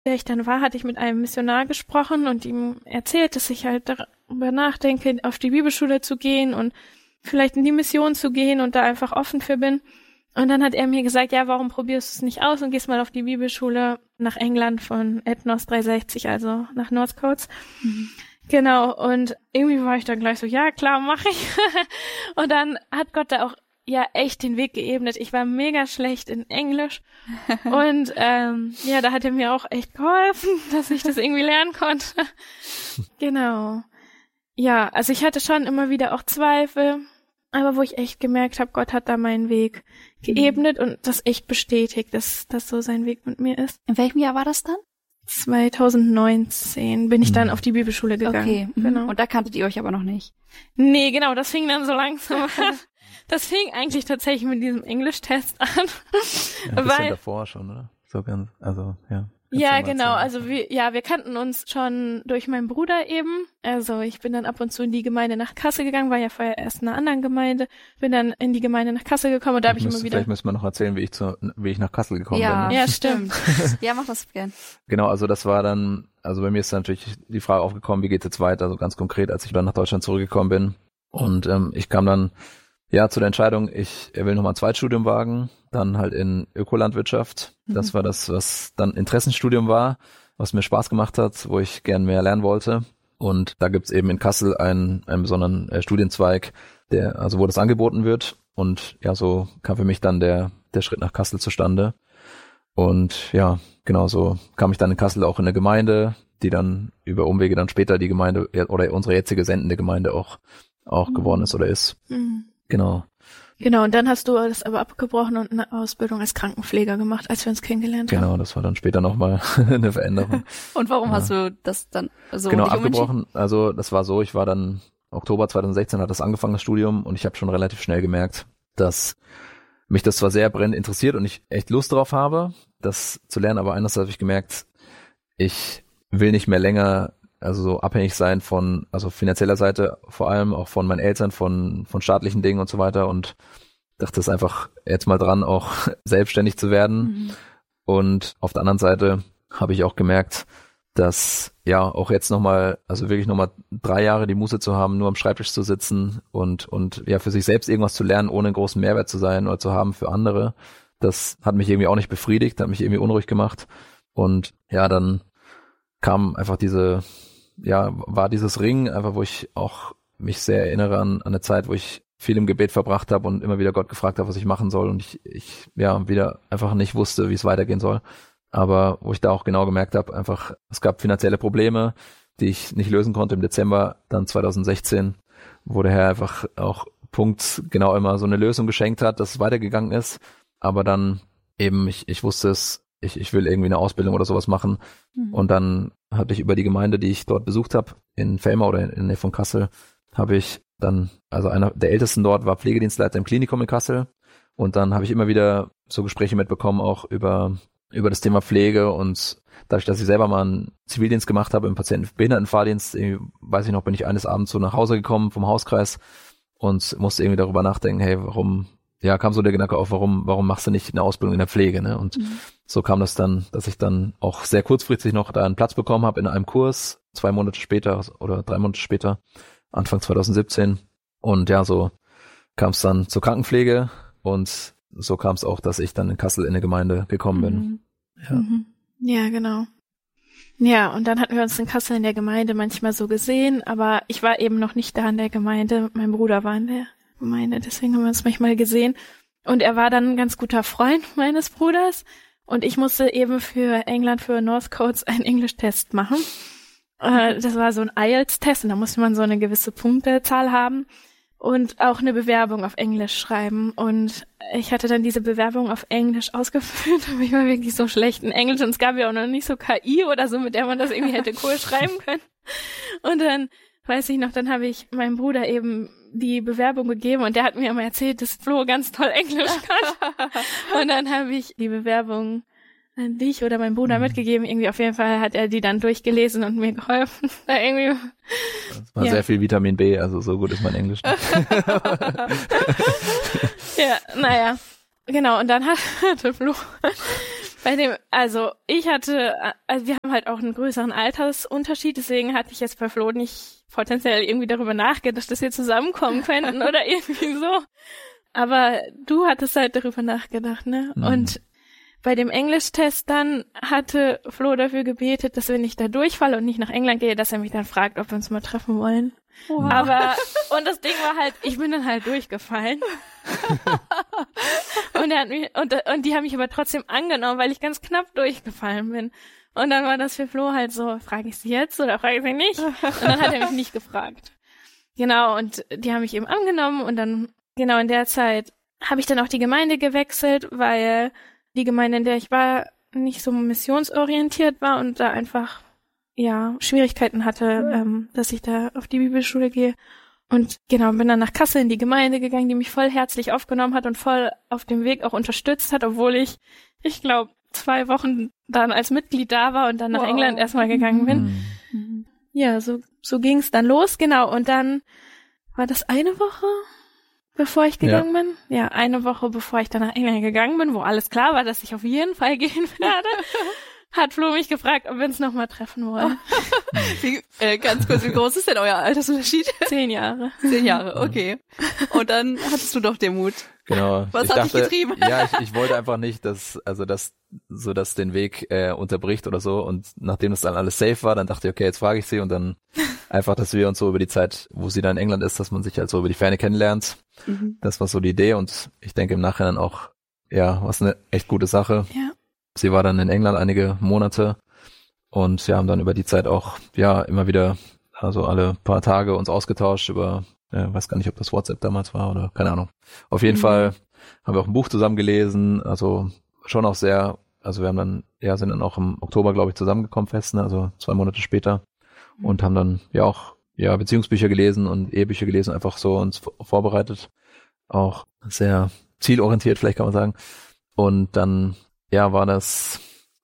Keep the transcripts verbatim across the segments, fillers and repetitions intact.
der ich dann war, hatte ich mit einem Missionar gesprochen und ihm erzählt, dass ich halt darüber nachdenke, auf die Bibelschule zu gehen und vielleicht in die Mission zu gehen und da einfach offen für bin. Und dann hat er mir gesagt, ja, warum probierst du es nicht aus und gehst mal auf die Bibelschule nach England von Ethnos dreihundertsechzig, also nach Northcotes. Mhm. Genau, und irgendwie war ich dann gleich so, ja, klar, mache ich. Und dann hat Gott da auch ja echt den Weg geebnet. Ich war mega schlecht in Englisch und ähm, ja, da hat er mir auch echt geholfen, dass ich das irgendwie lernen konnte. Genau. Ja, also ich hatte schon immer wieder auch Zweifel, aber wo ich echt gemerkt habe, Gott hat da meinen Weg geebnet mhm. und das echt bestätigt, dass das so sein Weg mit mir ist. In welchem Jahr war das dann? zwanzig neunzehn bin ich dann auf die Bibelschule gegangen. Okay, genau. Und da kanntet ihr euch aber noch nicht? Nee, genau, das fing dann so langsam an. Das fing eigentlich tatsächlich mit diesem Englisch-Test an. Ja, ein bisschen weil, davor schon, oder? So ganz, also, ja. Ja, genau, also wir, ja, wir kannten uns schon durch meinen Bruder eben. Also ich bin dann ab und zu in die Gemeinde nach Kassel gegangen, war ja vorher erst in einer anderen Gemeinde, bin dann in die Gemeinde nach Kassel gekommen und da habe ich immer wieder... Vielleicht müssen wir noch erzählen, wie ich zu, wie ich nach Kassel gekommen ja, bin. Ne? Ja, stimmt. Ja, mach das gern. Genau, also das war dann, also bei mir ist dann natürlich die Frage aufgekommen, wie geht's jetzt weiter, also ganz konkret, als ich dann nach Deutschland zurückgekommen bin. Und ähm, ich kam dann ja zu der Entscheidung, ich will nochmal ein Zweitstudium wagen, dann halt in Ökolandwirtschaft. Das war das, was dann Interessenstudium war, was mir Spaß gemacht hat, wo ich gern mehr lernen wollte. Und da gibt's eben in Kassel einen, einen besonderen äh, Studienzweig, der, also wo das angeboten wird. Und ja, so kam für mich dann der, der Schritt nach Kassel zustande. Und ja, genau so kam ich dann in Kassel auch in eine Gemeinde, die dann über Umwege dann später die Gemeinde oder unsere jetzige sendende Gemeinde auch, auch mhm. geworden ist oder ist. Mhm. Genau. Genau, und dann hast du das aber abgebrochen und eine Ausbildung als Krankenpfleger gemacht, als wir uns kennengelernt genau, haben. Genau, das war dann später nochmal eine Veränderung. Und warum ja. hast du das dann so Genau, abgebrochen. Also das war so, ich war dann, Oktober zwanzig sechzehn hat das angefangen, das Studium, und ich habe schon relativ schnell gemerkt, dass mich das zwar sehr brennend interessiert und ich echt Lust drauf habe, das zu lernen, aber einerseits habe ich gemerkt, ich will nicht mehr länger also so abhängig sein von, also finanzieller Seite, vor allem auch von meinen Eltern, von von staatlichen Dingen und so weiter, und dachte es einfach jetzt mal dran, auch selbstständig zu werden. Mhm. Und auf der anderen Seite habe ich auch gemerkt, dass ja auch jetzt nochmal, also wirklich nochmal drei Jahre die Muße zu haben, nur am Schreibtisch zu sitzen und und ja für sich selbst irgendwas zu lernen, ohne einen großen Mehrwert zu sein oder zu haben für andere, das hat mich irgendwie auch nicht befriedigt, hat mich irgendwie unruhig gemacht. Und ja, dann kam einfach diese ja, war dieses Ringen einfach, wo ich auch mich sehr erinnere an, an eine Zeit, wo ich viel im Gebet verbracht habe und immer wieder Gott gefragt habe, was ich machen soll, und ich, ich ja wieder einfach nicht wusste, wie es weitergehen soll. Aber wo ich da auch genau gemerkt habe, einfach, es gab finanzielle Probleme, die ich nicht lösen konnte im Dezember, dann zwanzig sechzehn, wo der Herr einfach auch Punkt genau immer so eine Lösung geschenkt hat, dass es weitergegangen ist. Aber dann eben, ich, ich wusste es, ich, ich will irgendwie eine Ausbildung oder sowas machen. Mhm. Und dann hatte ich über die Gemeinde, die ich dort besucht habe, in Vellmar oder in, in der Nähe von Kassel, habe ich dann, also einer der Ältesten dort war Pflegedienstleiter im Klinikum in Kassel. Und dann habe ich immer wieder so Gespräche mitbekommen, auch über über das Thema Pflege, und dadurch, dass ich selber mal einen Zivildienst gemacht habe im Patientenbehindertenfahrdienst, weiß ich noch, bin ich eines Abends so nach Hause gekommen vom Hauskreis und musste irgendwie darüber nachdenken, hey, warum, ja, kam so der Gedanke auf, warum, warum machst du nicht eine Ausbildung in der Pflege, ne? Und mhm. so kam das dann, dass ich dann auch sehr kurzfristig noch da einen Platz bekommen habe in einem Kurs, zwei Monate später oder drei Monate später, Anfang zwanzig siebzehn. Und ja, so kam es dann zur Krankenpflege, und so kam es auch, dass ich dann in Kassel in eine Gemeinde gekommen bin. Mhm. Ja. Mhm. Ja, genau. Ja, und dann hatten wir uns in Kassel in der Gemeinde manchmal so gesehen, aber ich war eben noch nicht da in der Gemeinde. Mein Bruder war in der Gemeinde, deswegen haben wir uns manchmal gesehen. Und er war dann ein ganz guter Freund meines Bruders, und ich musste eben für England, für Northcotes einen Englisch-Test machen. Äh, das war so ein I E L T S-Test, und da musste man so eine gewisse Punktezahl haben und auch eine Bewerbung auf Englisch schreiben. Und ich hatte dann diese Bewerbung auf Englisch ausgefüllt, aber ich war wirklich so schlecht in Englisch, und es gab ja auch noch nicht so K I oder so, mit der man das irgendwie hätte cool schreiben können. Und dann, weiß ich noch, dann habe ich meinem Bruder eben die Bewerbung gegeben, und der hat mir immer erzählt, dass Flo ganz toll Englisch kann. Und dann habe ich die Bewerbung an dich oder meinem Bruder mhm. mitgegeben. Irgendwie auf jeden Fall hat er die dann durchgelesen und mir geholfen. Da irgendwie. Das war ja sehr viel Vitamin B, also so gut ist mein Englisch nicht. Ja, naja. Genau, und dann hatte Flo Bei dem, also ich hatte, also wir haben halt auch einen größeren Altersunterschied, deswegen hatte ich jetzt bei Flo nicht potenziell irgendwie darüber nachgedacht, dass wir zusammenkommen könnten oder irgendwie so. Aber du hattest halt darüber nachgedacht, ne? Mhm. Und bei dem Englischtest dann hatte Flo dafür gebetet, dass wenn ich da durchfalle und nicht nach England gehe, dass er mich dann fragt, ob wir uns mal treffen wollen. Wow. Aber, und das Ding war halt, ich bin dann halt durchgefallen. und, er hat mich, und, und die haben mich aber trotzdem angenommen, weil ich ganz knapp durchgefallen bin. Und dann war das für Flo halt so, frage ich sie jetzt oder frage ich sie nicht? Und dann hat er mich nicht gefragt. Genau, und die haben mich eben angenommen und dann, genau in der Zeit, habe ich dann auch die Gemeinde gewechselt, weil die Gemeinde, in der ich war, nicht so missionsorientiert war und da einfach, ja, Schwierigkeiten hatte, mhm. ähm, dass ich da auf die Bibelschule gehe. Und genau, bin dann nach Kassel in die Gemeinde gegangen, die mich voll herzlich aufgenommen hat und voll auf dem Weg auch unterstützt hat, obwohl ich, ich glaube, zwei Wochen dann als Mitglied da war und dann nach wow. England erstmal gegangen bin. Mhm. Ja, so, so ging's dann los, genau. Und dann war das eine Woche, bevor ich gegangen ja. bin. Ja, eine Woche, bevor ich dann nach England gegangen bin, wo alles klar war, dass ich auf jeden Fall gehen werde, hat Flo mich gefragt, ob wir uns nochmal treffen wollen. Wie, äh, ganz kurz, wie groß ist denn euer Altersunterschied? Zehn Jahre. Zehn Jahre, okay. Und dann hattest du doch den Mut. Genau. Was ich hat dachte, dich getrieben? Ja, ich, ich wollte einfach nicht, dass, also dass so dass den Weg äh, unterbricht oder so. Und nachdem das dann alles safe war, dann dachte ich, okay, jetzt frage ich sie und dann einfach, dass wir uns so über die Zeit, wo sie dann in England ist, dass man sich halt so über die Ferne kennenlernt. Mhm. Das war so die Idee und ich denke im Nachhinein auch, ja, was eine echt gute Sache. Ja. Sie war dann in England einige Monate und wir haben dann über die Zeit auch, ja, immer wieder, also alle paar Tage uns ausgetauscht über, äh, weiß gar nicht, ob das WhatsApp damals war oder keine Ahnung. Auf jeden mhm. Fall haben wir auch ein Buch zusammen gelesen, also schon auch sehr, also wir haben dann, ja, sind dann auch im Oktober, glaube ich, zusammengekommen fest, ne, also zwei Monate später mhm. und haben dann ja auch, ja, Beziehungsbücher gelesen und Ehebücher gelesen, einfach so uns vorbereitet, auch sehr zielorientiert, vielleicht kann man sagen. Und dann, ja, war das,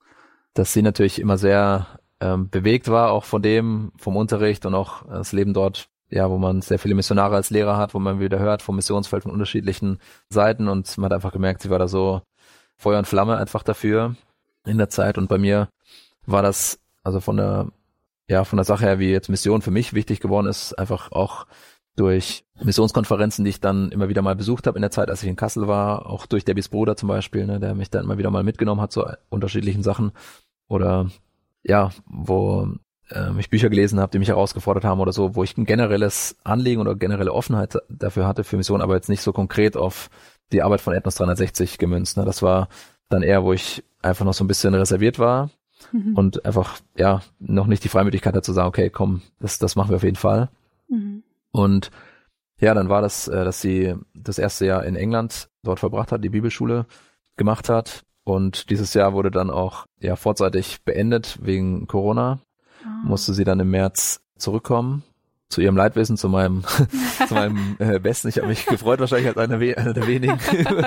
dass sie natürlich immer sehr ähm, bewegt war, auch von dem, vom Unterricht und auch das Leben dort, ja, wo man sehr viele Missionare als Lehrer hat, wo man wieder hört vom Missionsfeld von unterschiedlichen Seiten und man hat einfach gemerkt, sie war da so Feuer und Flamme einfach dafür in der Zeit und bei mir war das, also von der, ja, von der Sache her, wie jetzt Mission für mich wichtig geworden ist, einfach auch durch Missionskonferenzen, die ich dann immer wieder mal besucht habe in der Zeit, als ich in Kassel war, auch durch Debbys Bruder zum Beispiel, ne, der mich dann immer wieder mal mitgenommen hat zu unterschiedlichen Sachen oder ja, wo äh, ich Bücher gelesen habe, die mich herausgefordert haben oder so, wo ich ein generelles Anliegen oder generelle Offenheit dafür hatte für Mission, aber jetzt nicht so konkret auf die Arbeit von Ethnos dreihundertsechzig gemünzt. Ne. Das war dann eher, wo ich einfach noch so ein bisschen reserviert war mhm. und einfach ja noch nicht die Freimütigkeit hatte zu sagen, okay, komm, das, das machen wir auf jeden Fall. Mhm. Und ja, dann war das, dass sie das erste Jahr in England dort verbracht hat, die Bibelschule gemacht hat. Und dieses Jahr wurde dann auch ja vorzeitig beendet wegen Corona. Oh. Musste sie dann im März zurückkommen. Zu ihrem Leidwissen, zu meinem zu meinem äh, Besten. Ich habe mich gefreut, wahrscheinlich als einer, we- einer der wenigen.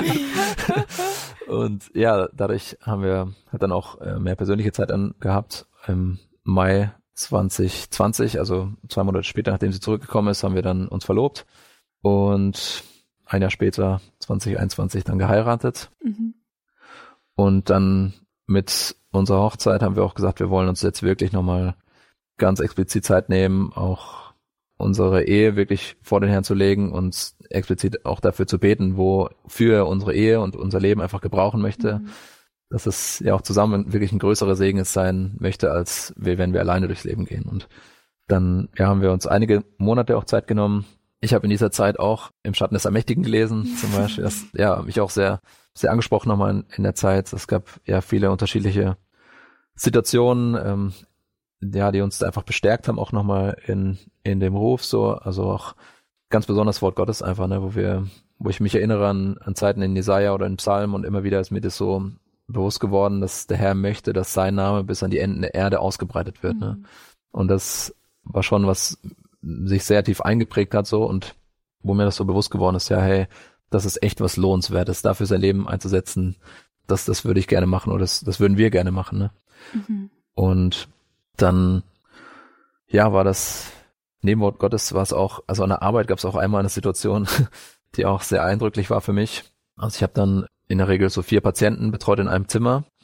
Und ja, dadurch haben wir hat dann auch äh, mehr persönliche Zeit an, gehabt. Im Mai zwanzig zwanzig, also zwei Monate später, nachdem sie zurückgekommen ist, haben wir dann uns verlobt und ein Jahr später, zwanzig einundzwanzig, dann geheiratet. Mhm. Und dann mit unserer Hochzeit haben wir auch gesagt, wir wollen uns jetzt wirklich nochmal ganz explizit Zeit nehmen, auch unsere Ehe wirklich vor den Herrn zu legen und explizit auch dafür zu beten, wofür er unsere Ehe und unser Leben einfach gebrauchen möchte. Mhm. Dass es ja auch zusammen wirklich ein größerer Segen sein möchte, als wir, wenn wir alleine durchs Leben gehen. Und dann ja, haben wir uns einige Monate auch Zeit genommen. Ich habe in dieser Zeit auch im Schatten des Allmächtigen gelesen, zum Beispiel. Das ja mich auch sehr sehr angesprochen nochmal in, in der Zeit. Es gab ja viele unterschiedliche Situationen, ähm, ja, die uns da einfach bestärkt haben, auch nochmal in in dem Ruf so. Also auch ganz besonders Wort Gottes einfach, ne, wo wir, wo ich mich erinnere an, an Zeiten in Jesaja oder in Psalmen und immer wieder ist mir das so bewusst geworden, dass der Herr möchte, dass sein Name bis an die Enden der Erde ausgebreitet wird. Mhm. Ne? Und das war schon, was sich sehr tief eingeprägt hat so und wo mir das so bewusst geworden ist, ja, hey, das ist echt was Lohnenswertes, dafür sein Leben einzusetzen, das, das würde ich gerne machen oder das, das würden wir gerne machen. Ne? Mhm. Und dann, ja, war das, neben Wort Gottes war es auch, also an der Arbeit gab es auch einmal eine Situation, die auch sehr eindrücklich war für mich. Also ich habe dann in der Regel so vier Patienten betreut in einem Zimmer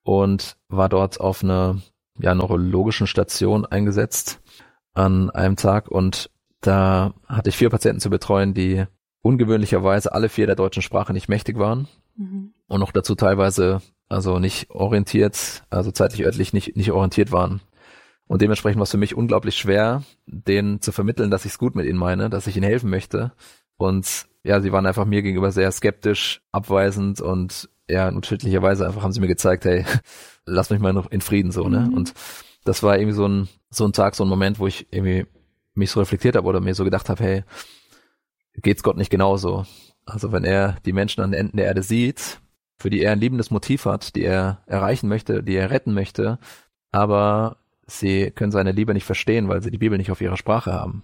und war dort auf einer ja, neurologischen Station eingesetzt an einem Tag und da hatte ich vier Patienten zu betreuen, die ungewöhnlicherweise alle vier der deutschen Sprache nicht mächtig waren mhm. und noch dazu teilweise also nicht orientiert, also zeitlich örtlich nicht nicht orientiert waren. Und dementsprechend war es für mich unglaublich schwer, denen zu vermitteln, dass ich es gut mit ihnen meine, dass ich ihnen helfen möchte. Und ja, sie waren einfach mir gegenüber sehr skeptisch, abweisend und ja, unterschiedlicherweise einfach haben sie mir gezeigt, hey, lass mich mal noch in Frieden so, ne? Mhm. Und das war irgendwie so ein so ein Tag, so ein Moment, wo ich irgendwie mich so reflektiert habe oder mir so gedacht habe, hey, geht's Gott nicht genauso? Also wenn er die Menschen an den Enden der Erde sieht, für die er ein liebendes Motiv hat, die er erreichen möchte, die er retten möchte, aber sie können seine Liebe nicht verstehen, weil sie die Bibel nicht auf ihrer Sprache haben.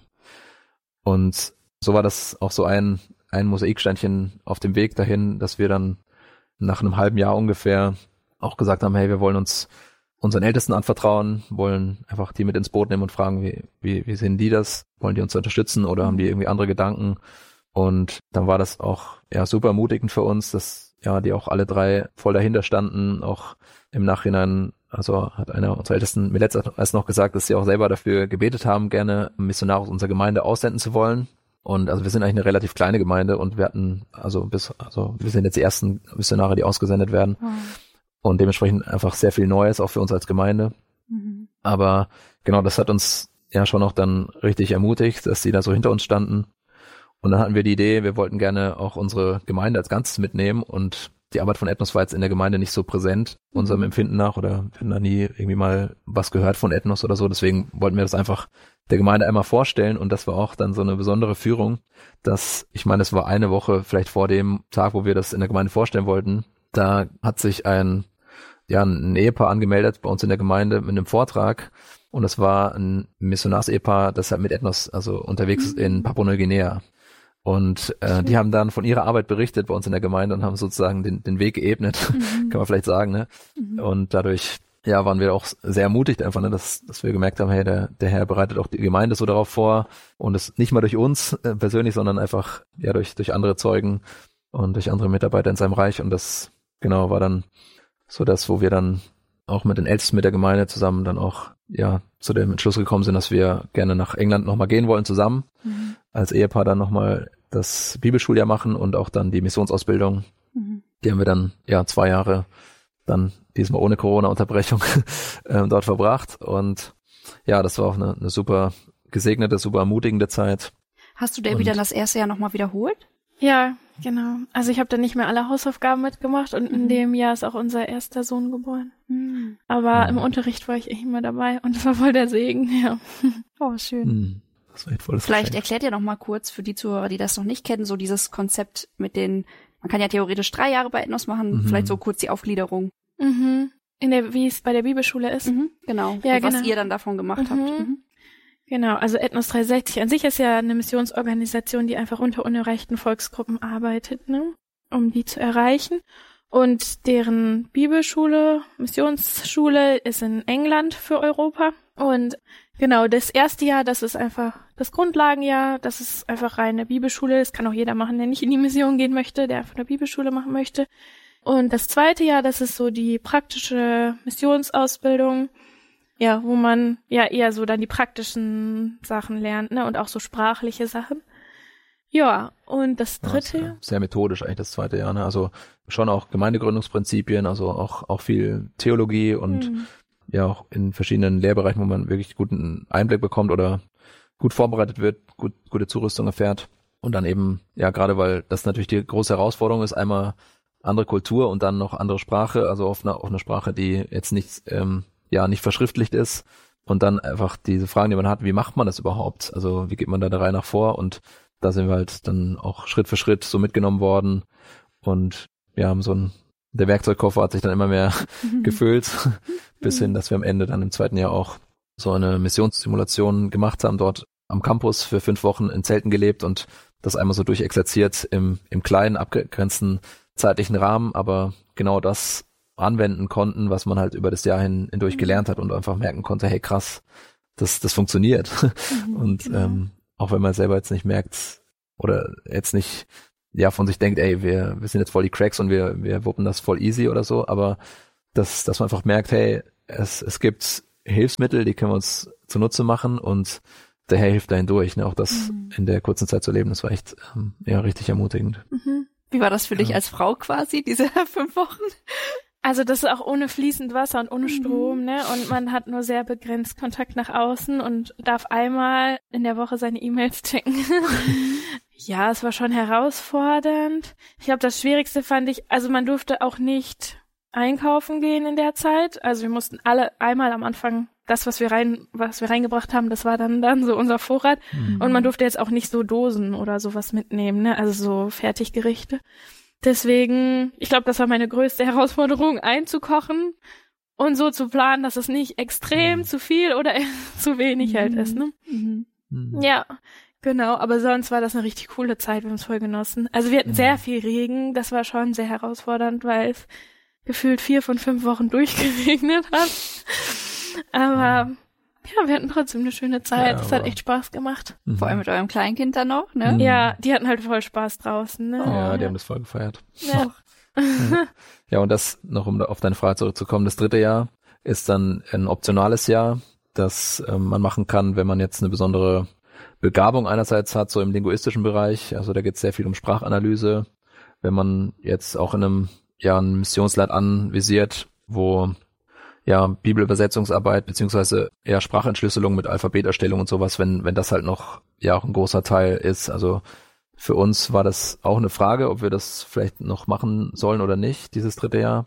Und so war das auch so ein ein Mosaiksteinchen auf dem Weg dahin, dass wir dann nach einem halben Jahr ungefähr auch gesagt haben, hey, wir wollen uns unseren Ältesten anvertrauen, wollen einfach die mit ins Boot nehmen und fragen, wie wie wie sehen die das? Wollen die uns unterstützen oder haben die irgendwie andere Gedanken? Und dann war das auch ja super ermutigend für uns, dass ja die auch alle drei voll dahinter standen, auch im Nachhinein. Also hat einer unserer Ältesten mir letztens noch gesagt, dass sie auch selber dafür gebetet haben, gerne Missionare aus unserer Gemeinde aussenden zu wollen. Und also wir sind eigentlich eine relativ kleine Gemeinde und wir hatten, also bis, also wir sind jetzt die ersten Missionare, die ausgesendet werden. Mhm. Und dementsprechend einfach sehr viel Neues, auch für uns als Gemeinde. Mhm. Aber genau, das hat uns ja schon auch dann richtig ermutigt, dass die da so hinter uns standen. Und dann hatten wir die Idee, wir wollten gerne auch unsere Gemeinde als Ganzes mitnehmen und die Arbeit von Ethnos war jetzt in der Gemeinde nicht so präsent, unserem Empfinden nach, oder wir hatten da nie irgendwie mal was gehört von Ethnos oder so, deswegen wollten wir das einfach der Gemeinde einmal vorstellen und das war auch dann so eine besondere Führung, dass, ich meine, es war eine Woche vielleicht vor dem Tag, wo wir das in der Gemeinde vorstellen wollten, da hat sich ein, ja, ein Ehepaar angemeldet bei uns in der Gemeinde mit einem Vortrag und das war ein Missionars-Ehepaar, das halt mit Ethnos, also unterwegs ist in Papua-Neuguinea. Und äh, die haben dann von ihrer Arbeit berichtet bei uns in der Gemeinde und haben sozusagen den, den Weg geebnet, mhm. kann man vielleicht sagen, ne? Mhm. Und dadurch, ja, waren wir auch sehr ermutigt einfach, ne, dass, dass wir gemerkt haben, hey, der, der Herr bereitet auch die Gemeinde so darauf vor und es nicht mal durch uns äh, persönlich, sondern einfach, ja, durch, durch andere Zeugen und durch andere Mitarbeiter in seinem Reich und das, genau, war dann so das, wo wir dann auch mit den Ältesten mit der Gemeinde zusammen dann auch, ja, zu dem Entschluss gekommen sind, dass wir gerne nach England nochmal gehen wollen zusammen, mhm. als Ehepaar dann nochmal das Bibelschuljahr machen und auch dann die Missionsausbildung. Mhm. Die haben wir dann, ja, zwei Jahre dann diesmal ohne Corona-Unterbrechung äh, dort verbracht und ja, das war auch eine, eine super gesegnete, super ermutigende Zeit. Hast du Debbie dann das erste Jahr nochmal wiederholt? Ja, genau. Also ich habe dann nicht mehr alle Hausaufgaben mitgemacht und mhm. in dem Jahr ist auch unser erster Sohn geboren. Mhm. Aber mhm. im Unterricht war ich echt immer dabei und das war voll der Segen, ja. Oh, schön. Mhm. Das war echt voll das Vielleicht Geschenk. Erklärt ihr noch mal kurz für die Zuhörer, die das noch nicht kennen, so dieses Konzept mit den, man kann ja theoretisch drei Jahre bei Ethnos machen, mhm. vielleicht so kurz die Aufgliederung. Mhm. In der, wie es bei der Bibelschule ist. Mhm. Genau. Ja, und was genau. ihr dann davon gemacht mhm. habt. Mhm. Genau, also Ethnos dreihundertsechzig an sich ist ja eine Missionsorganisation, die einfach unter unerreichten Volksgruppen arbeitet, ne, um die zu erreichen. Und deren Bibelschule, Missionsschule ist in England für Europa. Und genau, das erste Jahr, das ist einfach das Grundlagenjahr, das ist einfach reine Bibelschule. Das kann auch jeder machen, der nicht in die Mission gehen möchte, der einfach eine Bibelschule machen möchte. Und das zweite Jahr, das ist so die praktische Missionsausbildung. Ja, wo man ja eher so dann die praktischen Sachen lernt, ne, und auch so sprachliche Sachen. Ja, und das dritte. Ja, sehr methodisch eigentlich das zweite Jahr, ne, also schon auch Gemeindegründungsprinzipien, also auch, auch viel Theologie und mhm. ja auch in verschiedenen Lehrbereichen, wo man wirklich guten Einblick bekommt oder gut vorbereitet wird, gut, gute Zurüstung erfährt. Und dann eben, ja, gerade weil das natürlich die große Herausforderung ist, einmal andere Kultur und dann noch andere Sprache, also auf eine, auf eine Sprache, die jetzt nicht, ähm, ja, nicht verschriftlicht ist und dann einfach diese Fragen, die man hat, wie macht man das überhaupt? Also wie geht man da der Reihe nach vor? Und da sind wir halt dann auch Schritt für Schritt so mitgenommen worden und wir haben so ein, der Werkzeugkoffer hat sich dann immer mehr mhm. gefüllt, bis hin, dass wir am Ende dann im zweiten Jahr auch so eine Missionssimulation gemacht haben, dort am Campus für fünf Wochen in Zelten gelebt und das einmal so durchexerziert im, im kleinen, abgegrenzten zeitlichen Rahmen, aber genau das anwenden konnten, was man halt über das Jahr hin, hindurch gelernt hat und einfach merken konnte, hey krass, das das funktioniert. Mhm, und genau. ähm, auch wenn man selber jetzt nicht merkt oder jetzt nicht ja von sich denkt, ey, wir wir sind jetzt voll die Cracks und wir wir wuppen das voll easy oder so, aber dass, dass man einfach merkt, hey, es, es gibt Hilfsmittel, die können wir uns zunutze machen und der Herr hilft dahin durch. Ne? Auch das mhm. in der kurzen Zeit zu erleben, das war echt ähm, ja richtig ermutigend. Mhm. Wie war das für ja. dich als Frau quasi, diese fünf Wochen? Also das ist auch ohne fließend Wasser und ohne Strom, ne? Und man hat nur sehr begrenzt Kontakt nach außen und darf einmal in der Woche seine E-Mails checken. Ja, es war schon herausfordernd. Ich glaube, das Schwierigste fand ich, also man durfte auch nicht einkaufen gehen in der Zeit. Also wir mussten alle einmal am Anfang das, was wir rein, was wir reingebracht haben, das war dann dann so unser Vorrat. Mhm. Und man durfte jetzt auch nicht so Dosen oder sowas mitnehmen, ne? Also so Fertiggerichte. Deswegen, ich glaube, das war meine größte Herausforderung, einzukochen und so zu planen, dass es nicht extrem mhm. zu viel oder zu wenig mhm. halt ist, ne? Mhm. Mhm. Ja, genau. Aber sonst war das eine richtig coole Zeit, wir haben es voll genossen. Also wir hatten mhm. sehr viel Regen, das war schon sehr herausfordernd, weil es gefühlt vier von fünf Wochen durchgeregnet hat. Aber mhm. ja, wir hatten trotzdem eine schöne Zeit. Es ja, hat echt Spaß gemacht. Mhm. Vor allem mit eurem Kleinkind dann noch, ne? Mhm. Ja, die hatten halt voll Spaß draußen, ne? Oh, ja, die haben das voll gefeiert. Ja. ja. Ja, und das, noch um auf deine Frage zurückzukommen, das dritte Jahr ist dann ein optionales Jahr, das ähm, man machen kann, wenn man jetzt eine besondere Begabung einerseits hat, so im linguistischen Bereich. Also da geht es sehr viel um Sprachanalyse. Wenn man jetzt auch in einem, ja, ein Missionsland anvisiert, wo ja, Bibelübersetzungsarbeit beziehungsweise ja Sprachentschlüsselung mit Alphabeterstellung und sowas, wenn wenn das halt noch ja auch ein großer Teil ist. Also für uns war das auch eine Frage, ob wir das vielleicht noch machen sollen oder nicht, dieses dritte Jahr.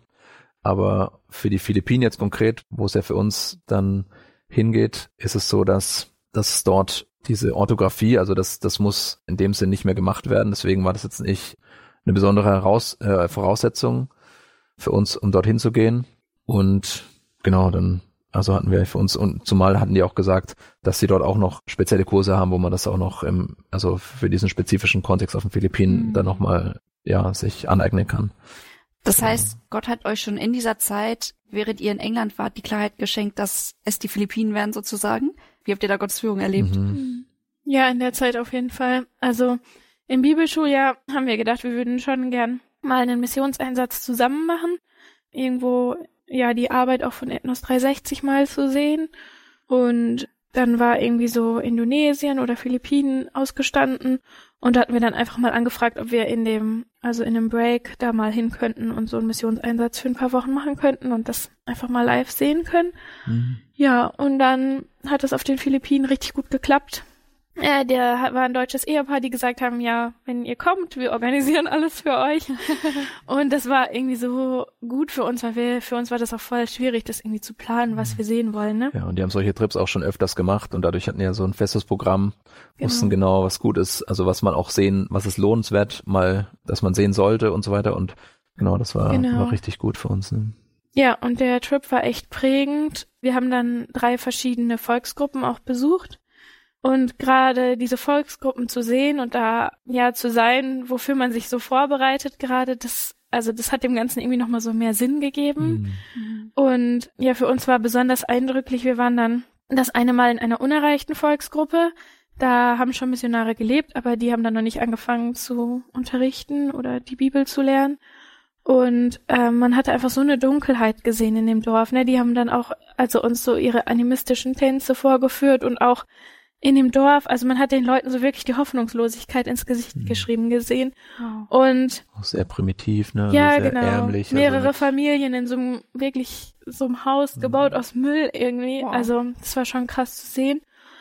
Aber für die Philippinen jetzt konkret, wo es ja für uns dann hingeht, ist es so, dass dass dort diese Orthographie, also das das muss in dem Sinn nicht mehr gemacht werden. Deswegen war das jetzt nicht eine besondere Heraus, äh, Voraussetzung für uns, um dorthin zu gehen. Und genau, dann, also hatten wir für uns, und zumal hatten die auch gesagt, dass sie dort auch noch spezielle Kurse haben, wo man das auch noch im, also für diesen spezifischen Kontext auf den Philippinen mhm. dann nochmal, ja, sich aneignen kann. Das heißt, Gott hat euch schon in dieser Zeit, während ihr in England wart, die Klarheit geschenkt, dass es die Philippinen wären sozusagen? Wie habt ihr da Gottes Führung erlebt? Mhm. Ja, in der Zeit auf jeden Fall. Also im Bibelschuljahr haben wir gedacht, wir würden schon gern mal einen Missionseinsatz zusammen machen. Irgendwo ja die Arbeit auch von Ethnos dreihundertsechzig mal zu sehen. Und dann war irgendwie so Indonesien oder Philippinen ausgestanden und da hatten wir dann einfach mal angefragt, ob wir in dem, also in dem Break da mal hin könnten und so einen Missionseinsatz für ein paar Wochen machen könnten und das einfach mal live sehen können. Mhm. Ja, und dann hat es auf den Philippinen richtig gut geklappt. Ja, der war ein deutsches Ehepaar, die gesagt haben, ja, wenn ihr kommt, wir organisieren alles für euch. Und das war irgendwie so gut für uns, weil wir, für uns war das auch voll schwierig, das irgendwie zu planen, was wir sehen wollen, ne? Ja, und die haben solche Trips auch schon öfters gemacht und dadurch hatten ja so ein festes Programm, genau. Wussten genau, was gut ist, also was man auch sehen, was ist lohnenswert, mal, dass man sehen sollte und so weiter und genau, das war, genau. war richtig gut für uns, ne? Ja, und der Trip war echt prägend. Wir haben dann drei verschiedene Volksgruppen auch besucht. Und gerade diese Volksgruppen zu sehen und da ja zu sein, wofür man sich so vorbereitet gerade, das also das hat dem Ganzen irgendwie nochmal so mehr Sinn gegeben. Mhm. Und ja, für uns war besonders eindrücklich, wir waren dann das eine Mal in einer unerreichten Volksgruppe. Da haben schon Missionare gelebt, aber die haben dann noch nicht angefangen zu unterrichten oder die Bibel zu lernen. Und äh, man hatte einfach so eine Dunkelheit gesehen in dem Dorf. Ne? Die haben dann auch also uns so ihre animistischen Tänze vorgeführt und auch in dem Dorf, also man hat den Leuten so wirklich die Hoffnungslosigkeit ins Gesicht mhm. geschrieben gesehen. Oh. Und auch sehr primitiv, ne? Ja, sehr genau. Ärmlich, mehrere also Familien in so einem wirklich so einem Haus mhm. gebaut aus Müll irgendwie. Wow. Also das war schon krass zu sehen.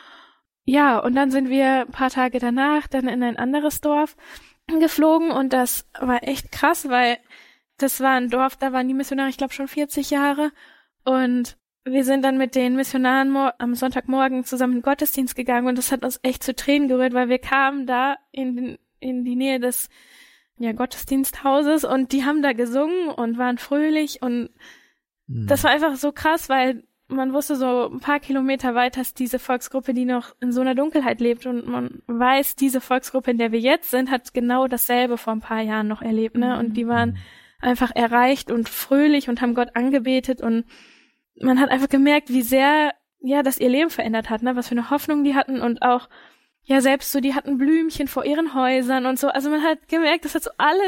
Ja, und dann sind wir ein paar Tage danach dann in ein anderes Dorf geflogen und das war echt krass, weil das war ein Dorf, da waren die Missionare, ich glaube schon vierzig Jahre und wir sind dann mit den Missionaren mo- am Sonntagmorgen zusammen in den Gottesdienst gegangen und das hat uns echt zu Tränen gerührt, weil wir kamen da in, den, in die Nähe des ja, Gottesdiensthauses und die haben da gesungen und waren fröhlich und mhm. das war einfach so krass, weil man wusste, so ein paar Kilometer weiter ist diese Volksgruppe, die noch in so einer Dunkelheit lebt und man weiß, diese Volksgruppe, in der wir jetzt sind, hat genau dasselbe vor ein paar Jahren noch erlebt, ne? Und die waren einfach erreicht und fröhlich und haben Gott angebetet und man hat einfach gemerkt, wie sehr, ja, das ihr Leben verändert hat, ne, was für eine Hoffnung die hatten und auch, ja, selbst so, die hatten Blümchen vor ihren Häusern und so, also man hat gemerkt, das hat so alles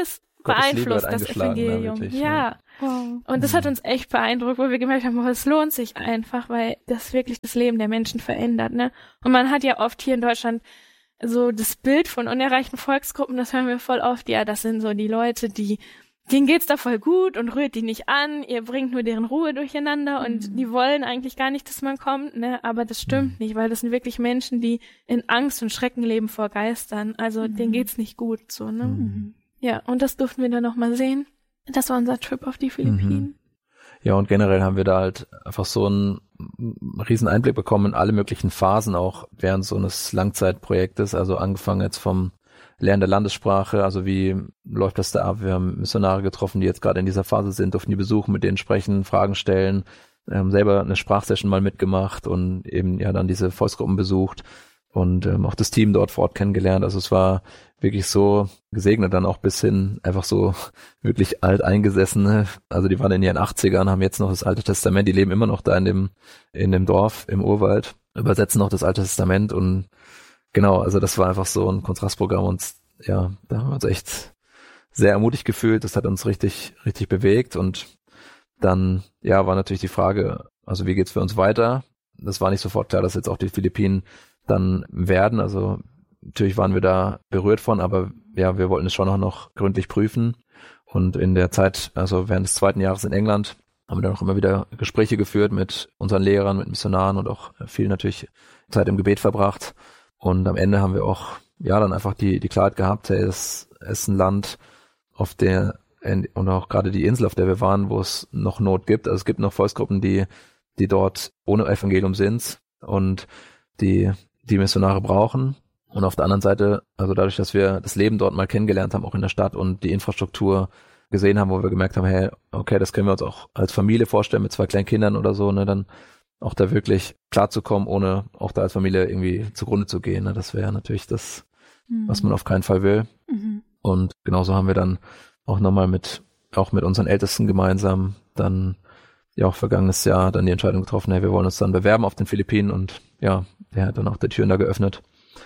beeinflusst das Evangelium. Wirklich, ja. ja. Wow. Und das hat uns echt beeindruckt, wo wir gemerkt haben, oh, es lohnt sich einfach, weil das wirklich das Leben der Menschen verändert, ne? Und man hat ja oft hier in Deutschland so das Bild von unerreichten Volksgruppen, das hören wir voll oft, ja, das sind so die Leute, die denen geht's da voll gut und rührt die nicht an, ihr bringt nur deren Ruhe durcheinander und mhm. die wollen eigentlich gar nicht, dass man kommt, ne? Aber das stimmt mhm. nicht, weil das sind wirklich Menschen, die in Angst und Schrecken leben vor Geistern. Also mhm. denen geht's nicht gut, so, ne? Mhm. Ja, und das durften wir dann nochmal sehen. Das war unser Trip auf die Philippinen. Mhm. Ja, und generell haben wir da halt einfach so einen riesen Einblick bekommen in alle möglichen Phasen auch während so eines Langzeitprojektes, also angefangen jetzt vom Lernen der Landessprache, also wie läuft das da ab? Wir haben Missionare getroffen, die jetzt gerade in dieser Phase sind, durften die besuchen, mit denen sprechen, Fragen stellen, ähm, selber eine Sprachsession mal mitgemacht und eben ja dann diese Volksgruppen besucht und ähm, auch das Team dort vor Ort kennengelernt. Also es war wirklich so gesegnet, dann auch bis hin einfach so wirklich alteingesessene, also die waren in ihren achtzigern, haben jetzt noch das Alte Testament, die leben immer noch da in dem in dem Dorf im Urwald, übersetzen noch das Alte Testament und genau, also das war einfach so ein Kontrastprogramm und ja, da haben wir uns echt sehr ermutigt gefühlt. Das hat uns richtig, richtig bewegt und dann, ja, war natürlich die Frage, also wie geht's für uns weiter? Das war nicht sofort klar, dass jetzt auch die Philippinen dann werden. Also natürlich waren wir da berührt von, aber ja, wir wollten es schon auch noch gründlich prüfen und in der Zeit, also während des zweiten Jahres in England, haben wir dann auch immer wieder Gespräche geführt mit unseren Lehrern, mit Missionaren und auch viel natürlich Zeit im Gebet verbracht. Und am Ende haben wir auch, ja, dann einfach die, die Klarheit gehabt, hey, es ist ein Land, auf der, und auch gerade die Insel, auf der wir waren, wo es noch Not gibt. Also es gibt noch Volksgruppen, die, die dort ohne Evangelium sind und die, die Missionare brauchen. Und auf der anderen Seite, also dadurch, dass wir das Leben dort mal kennengelernt haben, auch in der Stadt und die Infrastruktur gesehen haben, wo wir gemerkt haben, hey, okay, das können wir uns auch als Familie vorstellen mit zwei kleinen Kindern oder so, ne, dann auch da wirklich klarzukommen, ohne auch da als Familie irgendwie zugrunde zu gehen. Ne? Das wäre natürlich das, mhm. was man auf keinen Fall will. Mhm. Und genauso haben wir dann auch nochmal mit, auch mit unseren Ältesten gemeinsam dann ja auch vergangenes Jahr dann die Entscheidung getroffen, hey, wir wollen uns dann bewerben auf den Philippinen und ja, der hat dann auch die Türen da geöffnet.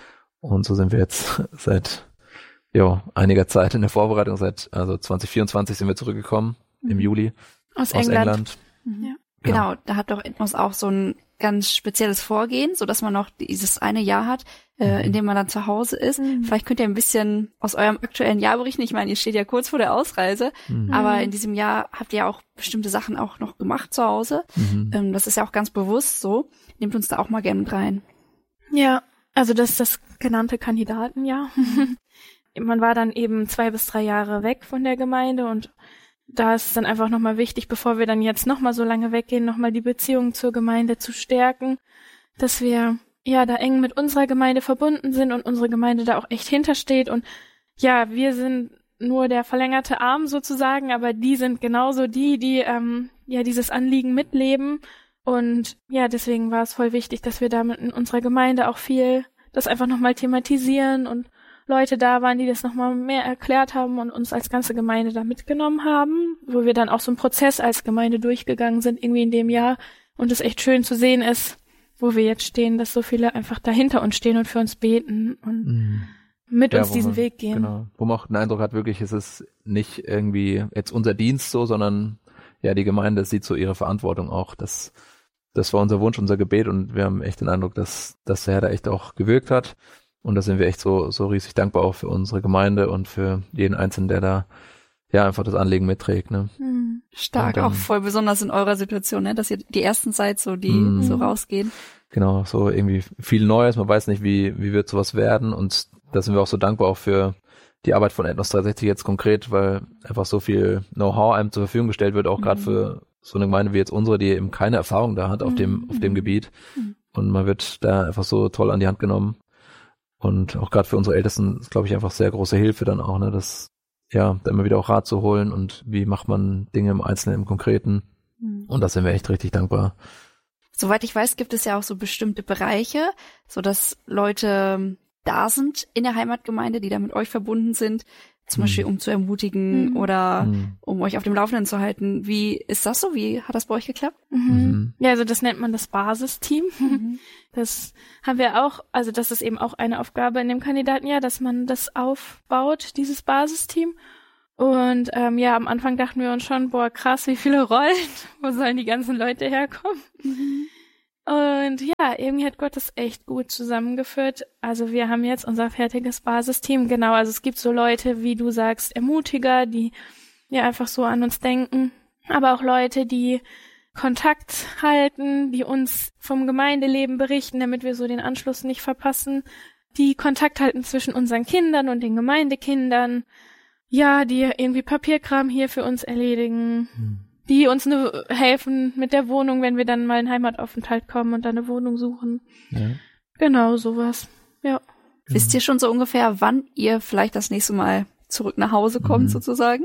Und so sind wir jetzt seit ja einiger Zeit in der Vorbereitung, seit also zwanzig vierundzwanzig sind wir zurückgekommen, mhm. im Juli aus, aus England. England. Mhm. Ja. Genau, da hat doch Ethnos auch so ein ganz spezielles Vorgehen, so dass man noch dieses eine Jahr hat, äh, in dem man dann zu Hause ist. Mhm. Vielleicht könnt ihr ein bisschen aus eurem aktuellen Jahr berichten. Ich meine, ihr steht ja kurz vor der Ausreise, mhm. aber in diesem Jahr habt ihr auch bestimmte Sachen auch noch gemacht zu Hause. Mhm. Ähm, das ist ja auch ganz bewusst so. Nehmt uns da auch mal gerne mit rein. Ja, also das ist das genannte Kandidatenjahr. Man war dann eben zwei bis drei Jahre weg von der Gemeinde und da ist es dann einfach nochmal wichtig, bevor wir dann jetzt nochmal so lange weggehen, nochmal die Beziehung zur Gemeinde zu stärken, dass wir ja da eng mit unserer Gemeinde verbunden sind und unsere Gemeinde da auch echt hintersteht. Und ja, wir sind nur der verlängerte Arm sozusagen, aber die sind genauso die, die ähm, ja dieses Anliegen mitleben. Und ja, deswegen war es voll wichtig, dass wir damit in unserer Gemeinde auch viel das einfach nochmal thematisieren und Leute da waren, die das nochmal mehr erklärt haben und uns als ganze Gemeinde da mitgenommen haben, wo wir dann auch so einen Prozess als Gemeinde durchgegangen sind, irgendwie in dem Jahr. Und es echt schön zu sehen ist, wo wir jetzt stehen, dass so viele einfach dahinter uns stehen und für uns beten und mhm. mit ja, uns diesen man, Weg gehen. Genau. Wo man auch den Eindruck hat, wirklich, es ist nicht irgendwie jetzt unser Dienst so, sondern ja, die Gemeinde sieht so ihre Verantwortung auch. Das, das war unser Wunsch, unser Gebet und wir haben echt den Eindruck, dass, dass der Herr da echt auch gewirkt hat. Und da sind wir echt so, so riesig dankbar auch für unsere Gemeinde und für jeden Einzelnen, der da ja einfach das Anliegen mitträgt. Ne? Mhm. Stark, dann, auch voll besonders in eurer Situation, ne? Dass ihr die ersten seid, so die mhm. so rausgehen. Genau, so irgendwie viel Neues. Man weiß nicht, wie wie wird sowas werden. Und da sind wir auch so dankbar auch für die Arbeit von Ethnos dreihundertsechzig jetzt konkret, weil einfach so viel Know-how einem zur Verfügung gestellt wird, auch mhm. gerade für so eine Gemeinde wie jetzt unsere, die eben keine Erfahrung da hat auf mhm. dem auf dem Gebiet. Mhm. Und man wird da einfach so toll an die Hand genommen. Und auch gerade für unsere Ältesten ist, glaube ich, einfach sehr große Hilfe dann auch, ne, das, ja, da immer wieder auch Rat zu holen und wie macht man Dinge im Einzelnen, im Konkreten. Mhm. Und da sind wir echt richtig dankbar. Soweit ich weiß, gibt es ja auch so bestimmte Bereiche, so dass Leute da sind in der Heimatgemeinde, die da mit euch verbunden sind, zum mhm. Beispiel um zu ermutigen mhm. oder mhm. um euch auf dem Laufenden zu halten. Wie ist das so? Wie hat das bei euch geklappt? Mhm. Mhm. Ja, also das nennt man das Basisteam. Mhm. Das haben wir auch, also das ist eben auch eine Aufgabe in dem Kandidatenjahr, dass man das aufbaut, dieses Basisteam. Und ähm, ja, am Anfang dachten wir uns schon, boah, krass, wie viele Rollen, wo sollen die ganzen Leute herkommen? Mhm. Und ja, irgendwie hat Gott das echt gut zusammengeführt. Also wir haben jetzt unser fertiges Basisteam, genau, also es gibt so Leute, wie du sagst, Ermutiger, die ja einfach so an uns denken, aber auch Leute, die Kontakt halten, die uns vom Gemeindeleben berichten, damit wir so den Anschluss nicht verpassen, die Kontakt halten zwischen unseren Kindern und den Gemeindekindern, ja, die irgendwie Papierkram hier für uns erledigen, hm. die uns ne, helfen mit der Wohnung, wenn wir dann mal in Heimataufenthalt kommen und dann eine Wohnung suchen. Ja. Genau, sowas, ja. Wisst ihr schon so ungefähr, wann ihr vielleicht das nächste Mal zurück nach Hause kommt, mhm. sozusagen?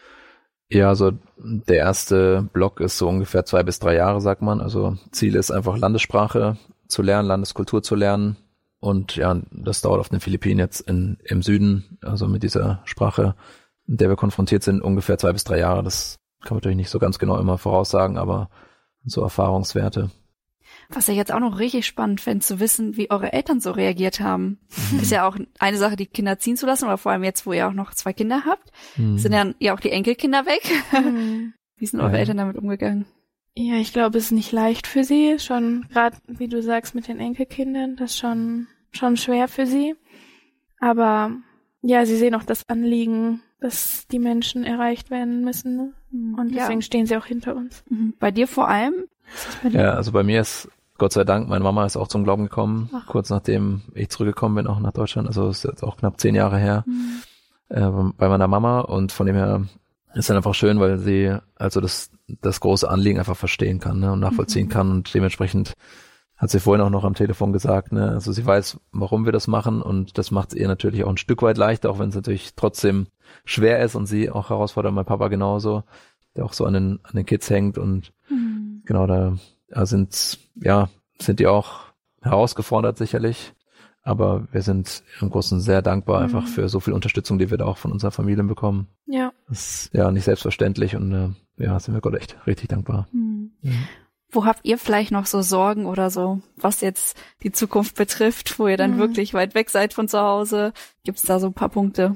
Ja, also der erste Block ist so ungefähr zwei bis drei Jahre, sagt man. Also Ziel ist einfach Landessprache zu lernen, Landeskultur zu lernen. Und ja, das dauert auf den Philippinen jetzt in, im Süden, also mit dieser Sprache, mit der wir konfrontiert sind, ungefähr zwei bis drei Jahre. Das kann man natürlich nicht so ganz genau immer voraussagen, aber so Erfahrungswerte. Was ich jetzt auch noch richtig spannend fände, zu wissen, wie eure Eltern so reagiert haben. Mhm. Ist ja auch eine Sache, die Kinder ziehen zu lassen, oder vor allem jetzt, wo ihr auch noch zwei Kinder habt, mhm. sind dann ja auch die Enkelkinder weg. Mhm. Wie sind eure ja. Eltern damit umgegangen? Ja, ich glaube, es ist nicht leicht für sie. Schon, gerade wie du sagst, mit den Enkelkindern, das ist schon, schon schwer für sie. Aber ja, sie sehen auch das Anliegen, dass die Menschen erreicht werden müssen. Ne? Und deswegen ja. stehen sie auch hinter uns. Mhm. Bei dir vor allem? Bei dir? Ja, also bei mir ist Gott sei Dank, meine Mama ist auch zum Glauben gekommen, Ach. kurz nachdem ich zurückgekommen bin, auch nach Deutschland. Also ist jetzt auch knapp zehn Jahre her mhm. äh, bei meiner Mama. Und von dem her ist dann einfach schön, weil sie also das das große Anliegen einfach verstehen kann, ne, und nachvollziehen mhm. kann. Und dementsprechend hat sie vorhin auch noch am Telefon gesagt, ne, also sie weiß, warum wir das machen, und das macht es ihr natürlich auch ein Stück weit leichter, auch wenn es natürlich trotzdem schwer ist und sie auch herausfordert, mein Papa genauso, der auch so an den an den Kids hängt, und mhm. genau, da, da sind ja sind die auch herausgefordert sicherlich, aber wir sind im Großen sehr dankbar mhm. einfach für so viel Unterstützung, die wir da auch von unseren Familien bekommen. Ja. Das ist ja nicht selbstverständlich, und äh, ja, sind wir Gott echt richtig dankbar. Mhm. Mhm. Wo habt ihr vielleicht noch so Sorgen oder so, was jetzt die Zukunft betrifft, wo ihr dann mhm. wirklich weit weg seid von zu Hause? Gibt's da so ein paar Punkte?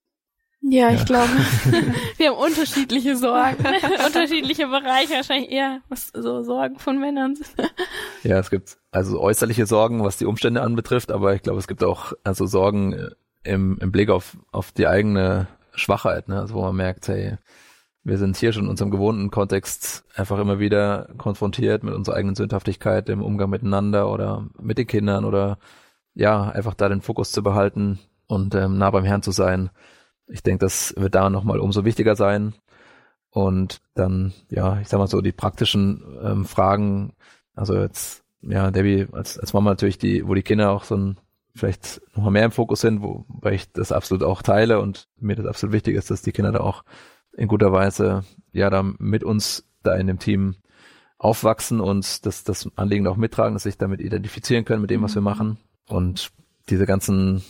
Ja, ja. Ich glaube, wir haben unterschiedliche Sorgen, unterschiedliche Bereiche, wahrscheinlich eher was so Sorgen von Männern sind. Ja, es gibt also äußerliche Sorgen, was die Umstände anbetrifft, aber ich glaube, es gibt auch also Sorgen im, im Blick auf auf die eigene Schwachheit, ne? Also wo man merkt, hey, wir sind hier schon in unserem gewohnten Kontext einfach immer wieder konfrontiert mit unserer eigenen Sündhaftigkeit im Umgang miteinander oder mit den Kindern, oder ja, einfach da den Fokus zu behalten und ähm, nah beim Herrn zu sein. Ich denke, das wird da nochmal umso wichtiger sein. Und dann, ja, ich sag mal so, die praktischen ähm, Fragen, also jetzt, ja, Debbie, als, als Mama natürlich, die, wo die Kinder auch so ein, vielleicht nochmal mehr im Fokus sind, wobei ich das absolut auch teile und mir das absolut wichtig ist, dass die Kinder da auch in guter Weise, ja, da mit uns da in dem Team aufwachsen und das, das Anliegen auch mittragen, dass sich damit identifizieren können mit dem, was wir machen. Und diese ganzen,